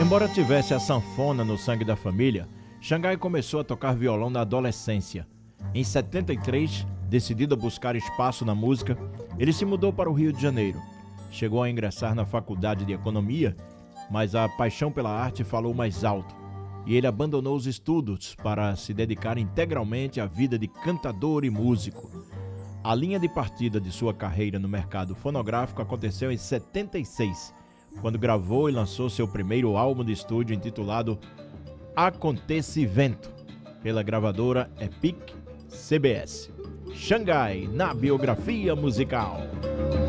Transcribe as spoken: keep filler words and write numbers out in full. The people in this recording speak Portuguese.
Embora tivesse a sanfona no sangue da família, Xangai começou a tocar violão na adolescência. Em setenta e três, decidido a buscar espaço na música, ele se mudou para o Rio de Janeiro. Chegou a ingressar na faculdade de economia, mas a paixão pela arte falou mais alto, e ele abandonou os estudos para se dedicar integralmente à vida de cantador e músico. A linha de partida de sua carreira no mercado fonográfico aconteceu em setenta e seis, quando gravou e lançou seu primeiro álbum de estúdio intitulado Acontecimento, pela gravadora Epic C B S. Xangai, na biografia musical.